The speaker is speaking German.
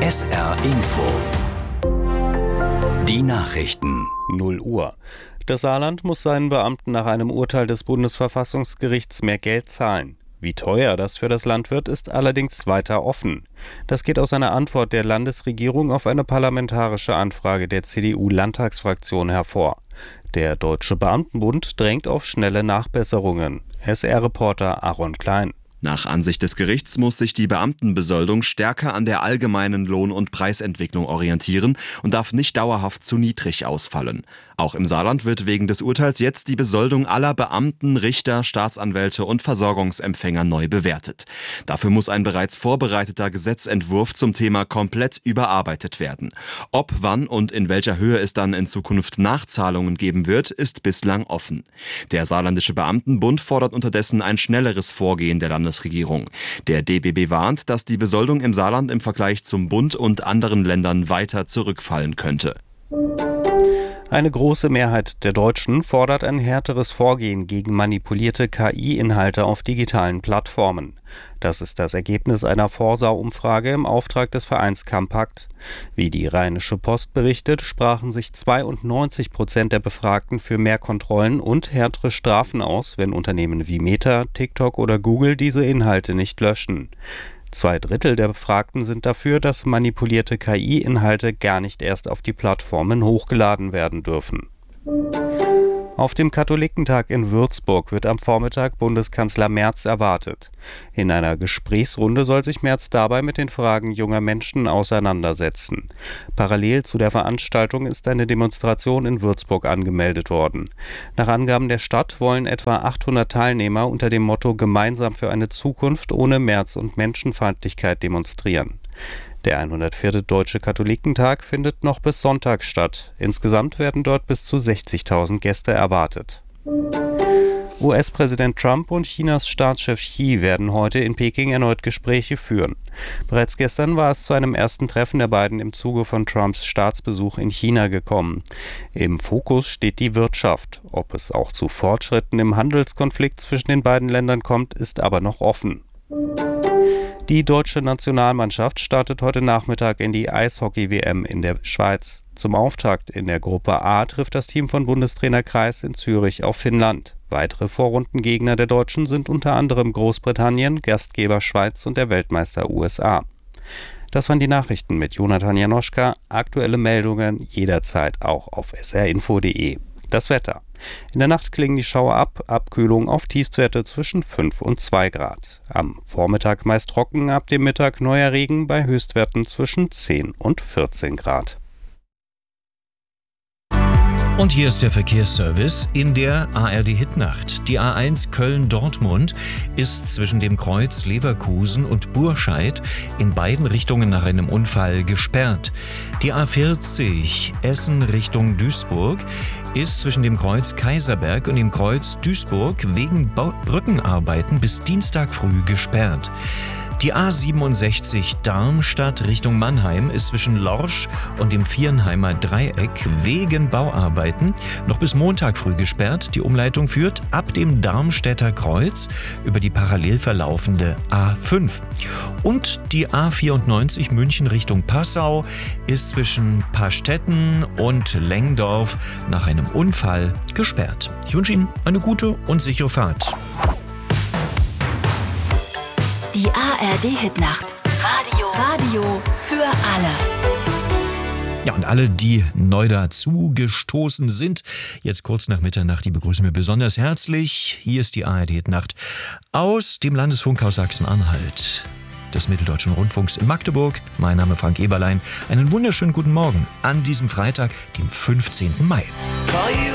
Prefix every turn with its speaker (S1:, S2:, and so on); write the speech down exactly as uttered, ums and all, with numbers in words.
S1: S R Info. Die Nachrichten.
S2: null Uhr. Das Saarland muss seinen Beamten nach einem Urteil des Bundesverfassungsgerichts mehr Geld zahlen. Wie teuer das für das Land wird, ist allerdings weiter offen. Das geht aus einer Antwort der Landesregierung auf eine parlamentarische Anfrage der C D U-Landtagsfraktion hervor. Der Deutsche Beamtenbund drängt auf schnelle Nachbesserungen. S R-Reporter Aaron Klein.
S3: Nach Ansicht des Gerichts muss sich die Beamtenbesoldung stärker an der allgemeinen Lohn- und Preisentwicklung orientieren und darf nicht dauerhaft zu niedrig ausfallen. Auch im Saarland wird wegen des Urteils jetzt die Besoldung aller Beamten, Richter, Staatsanwälte und Versorgungsempfänger neu bewertet. Dafür muss ein bereits vorbereiteter Gesetzentwurf zum Thema komplett überarbeitet werden. Ob, wann und in welcher Höhe es dann in Zukunft Nachzahlungen geben wird, ist bislang offen. Der Saarländische Beamtenbund fordert unterdessen ein schnelleres Vorgehen der Landesregierung. Der D B B warnt, dass die Besoldung im Saarland im Vergleich zum Bund und anderen Ländern weiter zurückfallen könnte.
S2: Eine große Mehrheit der Deutschen fordert ein härteres Vorgehen gegen manipulierte K I-Inhalte auf digitalen Plattformen. Das ist das Ergebnis einer Forsa-Umfrage im Auftrag des Vereins Campakt. Wie die Rheinische Post berichtet, sprachen sich zweiundneunzig Prozent der Befragten für mehr Kontrollen und härtere Strafen aus, wenn Unternehmen wie Meta, TikTok oder Google diese Inhalte nicht löschen. Zwei Drittel der Befragten sind dafür, dass manipulierte K I-Inhalte gar nicht erst auf die Plattformen hochgeladen werden dürfen. Auf dem Katholikentag in Würzburg wird am Vormittag Bundeskanzler Merz erwartet. In einer Gesprächsrunde soll sich Merz dabei mit den Fragen junger Menschen auseinandersetzen. Parallel zu der Veranstaltung ist eine Demonstration in Würzburg angemeldet worden. Nach Angaben der Stadt wollen etwa achthundert Teilnehmer unter dem Motto „Gemeinsam für eine Zukunft ohne Merz und Menschenfeindlichkeit“ demonstrieren. Der hundertvierte Deutsche Katholikentag findet noch bis Sonntag statt. Insgesamt werden dort bis zu sechzigtausend Gäste erwartet. U S-Präsident Trump und Chinas Staatschef Xi werden heute in Peking erneut Gespräche führen. Bereits gestern war es zu einem ersten Treffen der beiden im Zuge von Trumps Staatsbesuch in China gekommen. Im Fokus steht die Wirtschaft. Ob es auch zu Fortschritten im Handelskonflikt zwischen den beiden Ländern kommt, ist aber noch offen. Die deutsche Nationalmannschaft startet heute Nachmittag in die Eishockey-W M in der Schweiz. Zum Auftakt in der Gruppe A trifft das Team von Bundestrainer Kreis in Zürich auf Finnland. Weitere Vorrundengegner der Deutschen sind unter anderem Großbritannien, Gastgeber Schweiz und der Weltmeister U S A. Das waren die Nachrichten mit Jonathan Janoschka. Aktuelle Meldungen jederzeit auch auf s r info punkt d e. Das Wetter. In der Nacht klingen die Schauer ab, Abkühlung auf Tiefstwerte zwischen fünf und zwei Grad. Am Vormittag meist trocken, ab dem Mittag neuer Regen bei Höchstwerten zwischen zehn und vierzehn Grad.
S4: Und hier ist der Verkehrsservice in der A R D-Hitnacht. Die A eins Köln-Dortmund ist zwischen dem Kreuz Leverkusen und Burscheid in beiden Richtungen nach einem Unfall gesperrt. Die A vierzig Essen Richtung Duisburg ist zwischen dem Kreuz Kaiserberg und dem Kreuz Duisburg wegen Bau- Brückenarbeiten bis Dienstag früh gesperrt. Die A siebenundsechzig Darmstadt Richtung Mannheim ist zwischen Lorsch und dem Viernheimer Dreieck wegen Bauarbeiten noch bis Montag früh gesperrt. Die Umleitung führt ab dem Darmstädter Kreuz über die parallel verlaufende A fünf. Und die A vierundneunzig München Richtung Passau ist zwischen Pastetten und Lengdorf nach einem Unfall gesperrt. Ich wünsche Ihnen eine gute und sichere Fahrt.
S5: Die A R D-Hitnacht. Radio. Radio für alle.
S4: Ja, und alle, die neu dazu gestoßen sind, jetzt kurz nach Mitternacht, die begrüßen wir besonders herzlich. Hier ist die A R D-Hitnacht aus dem Landesfunkhaus Sachsen-Anhalt des Mitteldeutschen Rundfunks in Magdeburg. Mein Name ist Frank Eberlein. Einen wunderschönen guten Morgen an diesem Freitag, dem fünfzehnten Mai.
S6: Call you